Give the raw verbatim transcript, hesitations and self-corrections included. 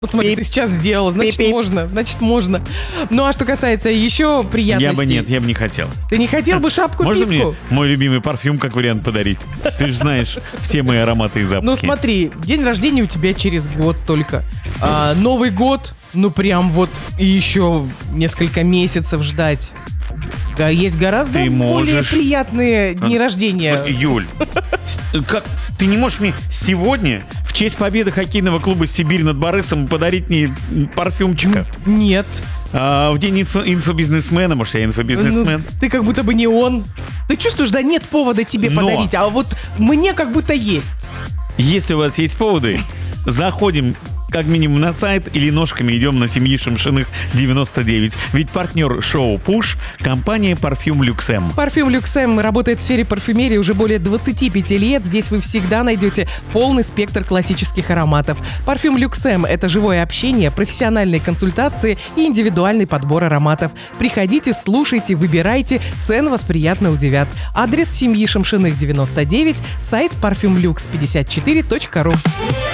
Вот смотри, ты сейчас сделал, значит Пип-пип. можно, значит можно. Ну а что касается еще приятностей... Я бы нет, я бы не хотел. Ты не хотел бы шапку-пипку? Можно мне мой любимый парфюм как вариант подарить? Ты же знаешь все мои ароматы и запахи. Ну смотри, день рождения у тебя через год только. А, Новый год, ну прям вот и еще несколько месяцев ждать. Да, есть гораздо Ты более можешь- приятные дни рождения. Юль, как ты не можешь мне сегодня в честь победы хоккейного клуба «Сибирь» над Борисом подарить мне парфюмчика? Нет. А в день инфо- инфобизнесмена, может, я инфобизнесмен? Ну, ты как будто бы не он. Ты чувствуешь, да нет повода тебе Но. подарить, а вот мне как будто есть. Если у вас есть поводы, заходим как минимум на сайт или ножками идем на семьи Шамшиных девяносто девять. Ведь партнер шоу «Пуш» — компания «Парфюм Люксем». Парфюм Люксем работает в сфере парфюмерии уже более двадцати пяти лет. Здесь вы всегда найдете полный спектр классических ароматов. Парфюм Люксем — это живое общение, профессиональные консультации и индивидуальный подбор ароматов. Приходите, слушайте, выбирайте, цены вас приятно удивят. Адрес семьи Шамшиных девяносто девять, сайт парфюм люкс пятьдесят четыре точка ру.